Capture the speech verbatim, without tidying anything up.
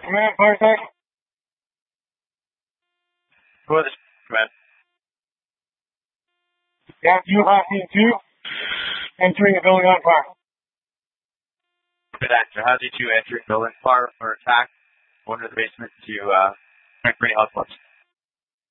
Command, fire attack. Who are the command? Yeah, you Hostage two, entering the building on fire. Good actor. Hostage two entering building fire for attack. Go into the basement to uh, make pretty hot spots.